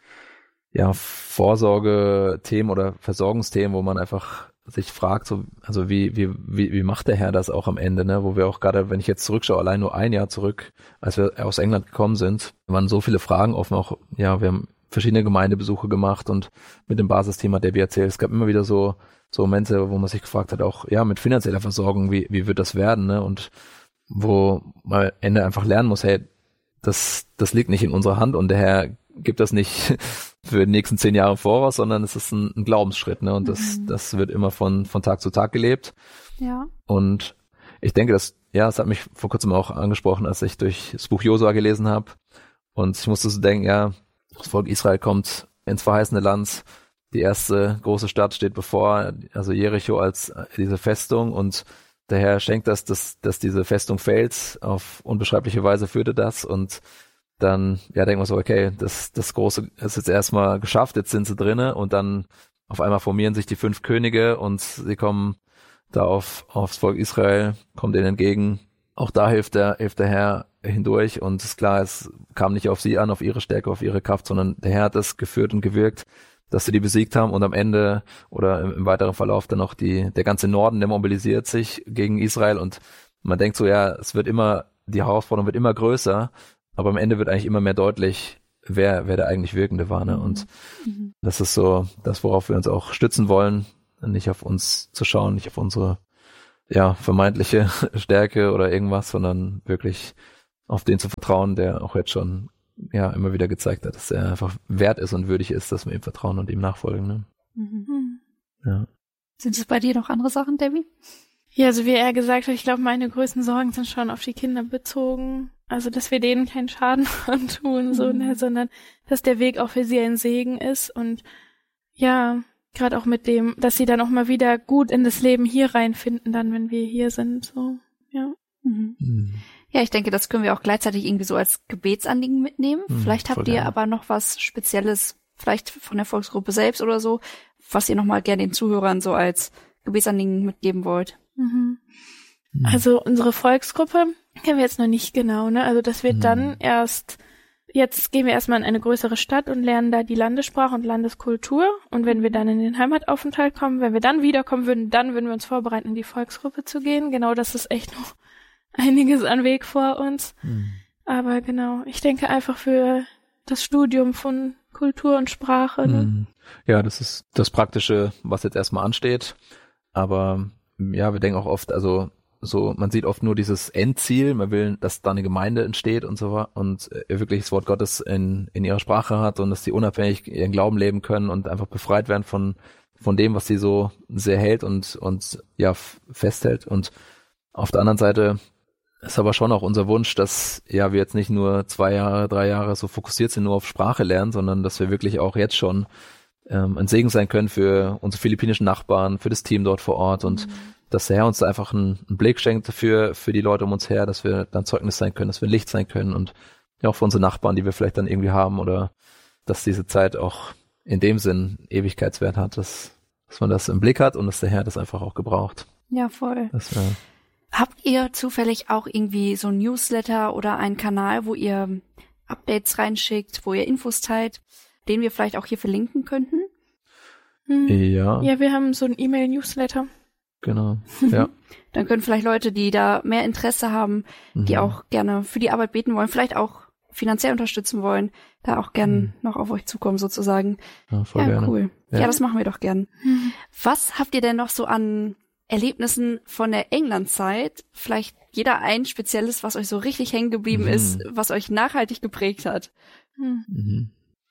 ja, Vorsorge-Themen oder Versorgungsthemen, wo man einfach sich fragt, so, also wie, wie, wie, wie macht der Herr das auch am Ende, ne, wo wir auch gerade, wenn ich jetzt zurückschaue, allein nur ein Jahr zurück, als wir aus England gekommen sind, waren so viele Fragen offen, auch, ja, wir haben verschiedene Gemeindebesuche gemacht und mit dem Basisthema Debbie erzählt, es gab immer wieder so, so Momente, wo man sich gefragt hat, auch, ja, mit finanzieller Versorgung, wie, wie wird das werden, ne, und wo man am Ende einfach lernen muss, hey, das, das liegt nicht in unserer Hand und der Herr gibt das nicht für die nächsten zehn Jahre voraus, sondern es ist ein, ein Glaubensschritt, ne? Und das, mhm. das wird immer von, von Tag zu Tag gelebt. Ja. Und ich denke, dass, ja, es hat mich vor kurzem auch angesprochen, als ich durch das Buch Josua gelesen habe. Und ich musste so denken, ja, das Volk Israel kommt ins verheißene Land. Die erste große Stadt steht bevor, also Jericho als diese Festung, und der Herr schenkt das, dass, dass diese Festung fällt. Auf unbeschreibliche Weise führte das, und dann, ja, denken wir so, okay, das, das Große ist jetzt erstmal geschafft, jetzt sind sie drinne, und dann auf einmal formieren sich die fünf Könige und sie kommen da auf, aufs Volk Israel, kommt ihnen entgegen. Auch da hilft der, hilft der Herr hindurch, und es ist klar, es kam nicht auf sie an, auf ihre Stärke, auf ihre Kraft, sondern der Herr hat das geführt und gewirkt, dass sie die besiegt haben, und am Ende oder im, im weiteren Verlauf dann auch die, der ganze Norden, der mobilisiert sich gegen Israel, und man denkt so, ja, es wird immer, die Herausforderung wird immer größer, aber am Ende wird eigentlich immer mehr deutlich, wer, wer der eigentlich Wirkende war, ne? Und mhm. das ist so das, worauf wir uns auch stützen wollen, nicht auf uns zu schauen, nicht auf unsere, ja, vermeintliche Stärke oder irgendwas, sondern wirklich auf den zu vertrauen, der auch jetzt schon, ja, immer wieder gezeigt hat, dass er einfach wert ist und würdig ist, dass wir ihm vertrauen und ihm nachfolgen, ne? Mhm. Ja. Sind es bei dir noch andere Sachen, Debbie? Ja, also wie er gesagt hat, ich glaube, meine größten Sorgen sind schon auf die Kinder bezogen. Also, dass wir denen keinen Schaden antun, mhm. so, ne, sondern dass der Weg auch für sie ein Segen ist und ja, gerade auch mit dem, dass sie dann auch mal wieder gut in das Leben hier reinfinden, dann, wenn wir hier sind, so, ja. Mhm. Mhm. Ja, ich denke, das können wir auch gleichzeitig irgendwie so als Gebetsanliegen mitnehmen. Mhm, vielleicht habt ihr gerne. Aber noch was Spezielles, vielleicht von der Volksgruppe selbst oder so, was ihr nochmal gerne den Zuhörern so als Gebetsanliegen mitgeben wollt. Mhm. Also unsere Volksgruppe kennen wir jetzt noch nicht genau, ne? Also das wird mhm. dann erst, jetzt gehen wir erstmal in eine größere Stadt und lernen da die Landessprache und Landeskultur. Und wenn wir dann in den Heimataufenthalt kommen, wenn wir dann wiederkommen würden, dann würden wir uns vorbereiten, in die Volksgruppe zu gehen. Genau, das ist echt noch einiges an Weg vor uns. Mhm. Aber genau, ich denke einfach für das Studium von Kultur und Sprache. Ne? Mhm. Ja, das ist das Praktische, was jetzt erstmal ansteht. Aber ja, wir denken auch oft, also so, man sieht oft nur dieses Endziel, man will, dass da eine Gemeinde entsteht und so und äh, wirklich das Wort Gottes in in ihrer Sprache hat und dass sie unabhängig ihren Glauben leben können und einfach befreit werden von von dem, was sie so sehr hält und und ja f- festhält. Und auf der anderen Seite ist aber schon auch unser Wunsch, dass ja wir jetzt nicht nur zwei Jahre, drei Jahre so fokussiert sind nur auf Sprache lernen, sondern dass wir wirklich auch jetzt schon ähm, ein Segen sein können für unsere philippinischen Nachbarn, für das Team dort vor Ort und mhm. dass der Herr uns da einfach einen, einen Blick schenkt für für die Leute um uns her, dass wir dann Zeugnis sein können, dass wir Licht sein können und ja auch für unsere Nachbarn, die wir vielleicht dann irgendwie haben oder dass diese Zeit auch in dem Sinn Ewigkeitswert hat, dass, dass man das im Blick hat und dass der Herr das einfach auch gebraucht. Ja, voll. Das, äh, Habt ihr zufällig auch irgendwie so ein Newsletter oder einen Kanal, wo ihr Updates reinschickt, wo ihr Infos teilt, den wir vielleicht auch hier verlinken könnten? Hm. Ja. Ja, wir haben so ein E-Mail-Newsletter. Genau, ja. Dann können vielleicht Leute, die da mehr Interesse haben, mhm. die auch gerne für die Arbeit beten wollen, vielleicht auch finanziell unterstützen wollen, da auch gern mhm. noch auf euch zukommen sozusagen. Ja, voll ja gerne. Cool. Ja. ja, das machen wir doch gern. Mhm. Was habt ihr denn noch so an Erlebnissen von der Englandzeit? Vielleicht jeder ein spezielles, was euch so richtig hängen geblieben mhm. ist, was euch nachhaltig geprägt hat? Hm. Mhm.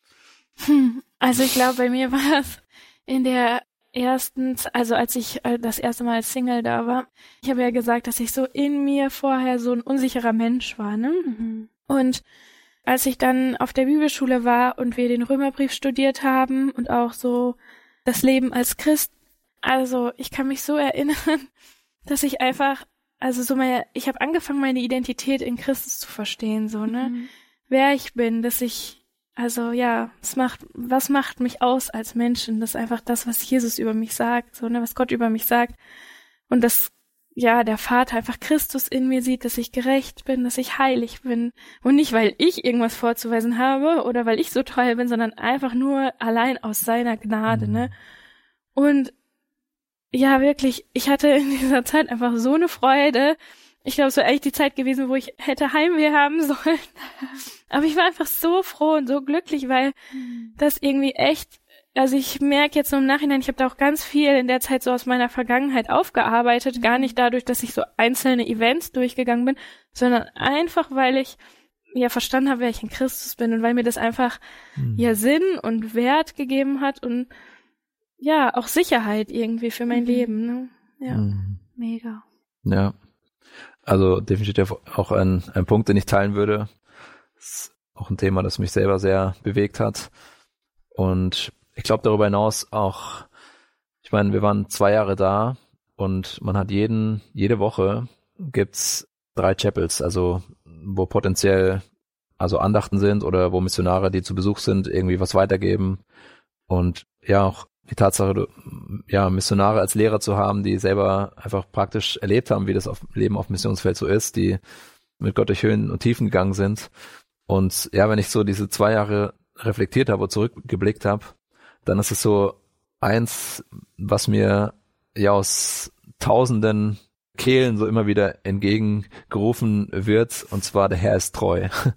Hm. Also ich glaube, bei mir war es in der erstens, also als ich das erste Mal als Single da war, ich habe ja gesagt, dass ich so in mir vorher so ein unsicherer Mensch war, ne? Mhm. Und als ich dann auf der Bibelschule war und wir den Römerbrief studiert haben und auch so das Leben als Christ, also ich kann mich so erinnern, dass ich einfach, also so meine, ich habe angefangen, meine Identität in Christus zu verstehen, so, ne? Mhm. Wer ich bin, dass ich Also ja, es macht, was macht mich aus als Menschen? Das ist einfach das, was Jesus über mich sagt, so, ne, was Gott über mich sagt. Und dass, ja, der Vater einfach Christus in mir sieht, dass ich gerecht bin, dass ich heilig bin. Und nicht, weil ich irgendwas vorzuweisen habe oder weil ich so toll bin, sondern einfach nur allein aus seiner Gnade, ne? Und ja, wirklich, ich hatte in dieser Zeit einfach so eine Freude. Ich glaube, es wäre eigentlich die Zeit gewesen, wo ich hätte Heimweh haben sollen. Aber ich war einfach so froh und so glücklich, weil das irgendwie echt, also ich merke jetzt so im Nachhinein, ich habe da auch ganz viel in der Zeit so aus meiner Vergangenheit aufgearbeitet. Gar nicht dadurch, dass ich so einzelne Events durchgegangen bin, sondern einfach, weil ich ja verstanden habe, wer ich in Christus bin und weil mir das einfach mhm. ja Sinn und Wert gegeben hat und ja, auch Sicherheit irgendwie für mein mhm. Leben. Ne? Ja, mhm. mega. Ja. Also definitiv auch ein, ein Punkt, den ich teilen würde. Das ist auch ein Thema, das mich selber sehr bewegt hat. Und ich glaube darüber hinaus auch, ich meine, wir waren zwei Jahre da und man hat jeden, jede Woche gibt's drei Chapels, also wo potenziell also Andachten sind oder wo Missionare, die zu Besuch sind, irgendwie was weitergeben. Und ja, auch die Tatsache, ja, Missionare als Lehrer zu haben, die selber einfach praktisch erlebt haben, wie das auf, Leben auf dem Missionsfeld so ist, die mit Gott durch Höhen und Tiefen gegangen sind. Und ja, wenn ich so diese zwei Jahre reflektiert habe und zurückgeblickt habe, dann ist es so eins, was mir ja aus tausenden Kehlen so immer wieder entgegengerufen wird, und zwar der Herr ist treu.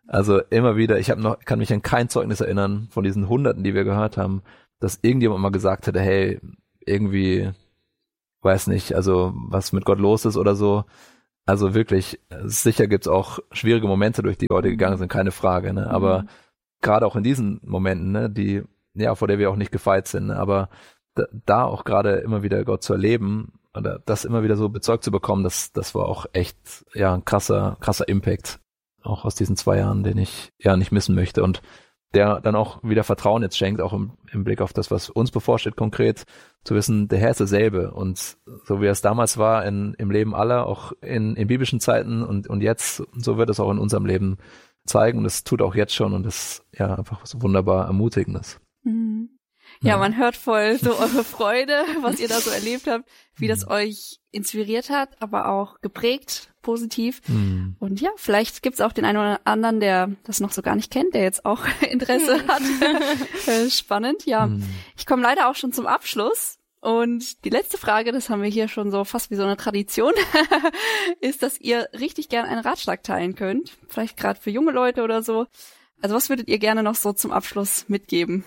Also immer wieder, ich habe noch, kann mich an kein Zeugnis erinnern von diesen Hunderten, die wir gehört haben, dass irgendjemand mal gesagt hätte, hey, irgendwie, weiß nicht, also was mit Gott los ist oder so. Also wirklich, sicher gibt's auch schwierige Momente, durch die Leute gegangen sind, keine Frage, ne? Aber mhm. gerade auch in diesen Momenten, ne, die, ja, vor der wir auch nicht gefeit sind, ne? Aber da, da auch gerade immer wieder Gott zu erleben oder das immer wieder so bezeugt zu bekommen, das, das war auch echt, ja, ein krasser, krasser Impact. Auch aus diesen zwei Jahren, den ich ja nicht missen möchte und der dann auch wieder Vertrauen jetzt schenkt, auch im, im Blick auf das, was uns bevorsteht konkret, zu wissen, der Herr ist derselbe und so wie es damals war in, im Leben aller, auch in, in biblischen Zeiten und, und jetzt, so wird es auch in unserem Leben zeigen und es tut auch jetzt schon und das ist ja einfach so wunderbar Ermutigendes. Mhm. Ja, man hört voll so eure Freude, was ihr da so erlebt habt, wie das euch inspiriert hat, aber auch geprägt, positiv. Mm. Und ja, vielleicht gibt's auch den einen oder anderen, der das noch so gar nicht kennt, der jetzt auch Interesse hat. Spannend, ja. Mm. Ich komme leider auch schon zum Abschluss. Und die letzte Frage, das haben wir hier schon so fast wie so eine Tradition, ist, dass ihr richtig gern einen Ratschlag teilen könnt. Vielleicht gerade für junge Leute oder so. Also was würdet ihr gerne noch so zum Abschluss mitgeben?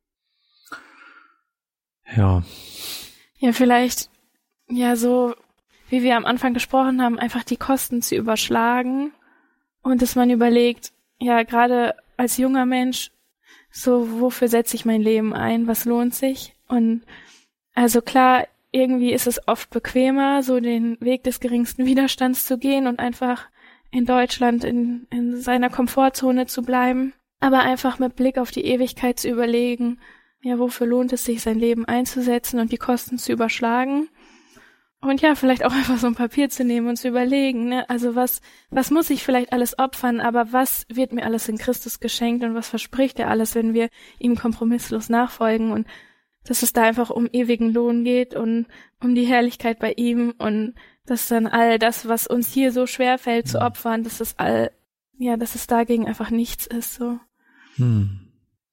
Ja. Ja, vielleicht, ja, so, wie wir am Anfang gesprochen haben, einfach die Kosten zu überschlagen und dass man überlegt, ja, gerade als junger Mensch, so, wofür setze ich mein Leben ein? Was lohnt sich? Und also klar, irgendwie ist es oft bequemer, so den Weg des geringsten Widerstands zu gehen und einfach in Deutschland in, in seiner Komfortzone zu bleiben, aber einfach mit Blick auf die Ewigkeit zu überlegen, ja, wofür lohnt es sich, sein Leben einzusetzen und die Kosten zu überschlagen? Und ja, vielleicht auch einfach so ein Papier zu nehmen und zu überlegen, ne? Also was, was muss ich vielleicht alles opfern, aber was wird mir alles in Christus geschenkt und was verspricht er alles, wenn wir ihm kompromisslos nachfolgen und dass es da einfach um ewigen Lohn geht und um die Herrlichkeit bei ihm und dass dann all das, was uns hier so schwer fällt zu opfern, dass es all, ja, dass es dagegen einfach nichts ist, so. Hm.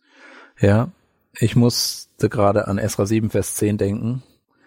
Ja. Ich musste gerade an Esra sieben, Vers zehn denken.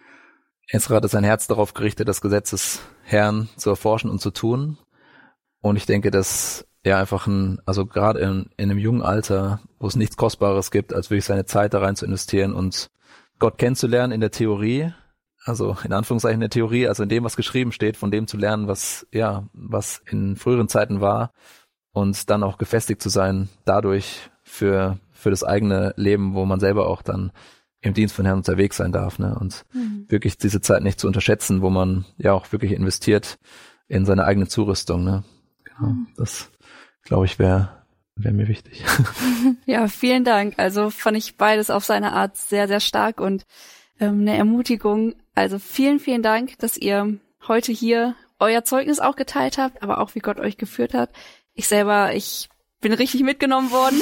Esra hatte sein Herz darauf gerichtet, das Gesetz des Herrn zu erforschen und zu tun. Und ich denke, dass er einfach ein, also gerade in, in einem jungen Alter, wo es nichts Kostbares gibt, als wirklich seine Zeit da rein zu investieren und Gott kennenzulernen in der Theorie, also in Anführungszeichen in der Theorie, also in dem, was geschrieben steht, von dem zu lernen, was, ja, was in früheren Zeiten war und dann auch gefestigt zu sein, dadurch für für das eigene Leben, wo man selber auch dann im Dienst von Herrn unterwegs sein darf, ne? Und mhm. wirklich diese Zeit nicht zu unterschätzen, wo man ja auch wirklich investiert in seine eigene Zurüstung, ne? Genau. Mhm. Das, glaube ich, wäre wäre mir wichtig. Ja, vielen Dank. Also fand ich beides auf seine Art sehr, sehr stark und ähm, eine Ermutigung. Also vielen, vielen Dank, dass ihr heute hier euer Zeugnis auch geteilt habt, aber auch wie Gott euch geführt hat. Ich selber, ich bin richtig mitgenommen worden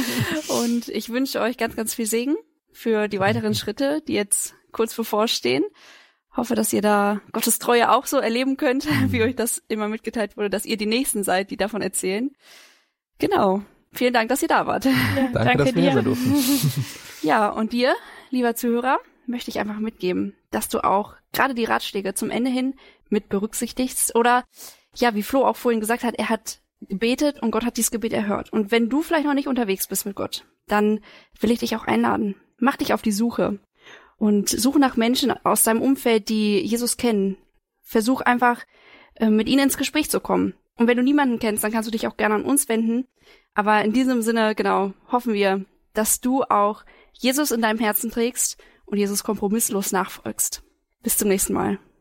und ich wünsche euch ganz, ganz viel Segen für die weiteren Schritte, die jetzt kurz bevorstehen. Hoffe, dass ihr da Gottes Treue auch so erleben könnt, wie euch das immer mitgeteilt wurde, dass ihr die Nächsten seid, die davon erzählen. Genau. Vielen Dank, dass ihr da wart. Ja, danke, danke, dass wir dir. Hier sein durften. Ja, und dir, lieber Zuhörer, möchte ich einfach mitgeben, dass du auch gerade die Ratschläge zum Ende hin mit berücksichtigst oder, ja, wie Flo auch vorhin gesagt hat, er hat gebetet und Gott hat dieses Gebet erhört. Und wenn du vielleicht noch nicht unterwegs bist mit Gott, dann will ich dich auch einladen. Mach dich auf die Suche und suche nach Menschen aus deinem Umfeld, die Jesus kennen. Versuch einfach, mit ihnen ins Gespräch zu kommen. Und wenn du niemanden kennst, dann kannst du dich auch gerne an uns wenden. Aber in diesem Sinne, genau, hoffen wir, dass du auch Jesus in deinem Herzen trägst und Jesus kompromisslos nachfolgst. Bis zum nächsten Mal.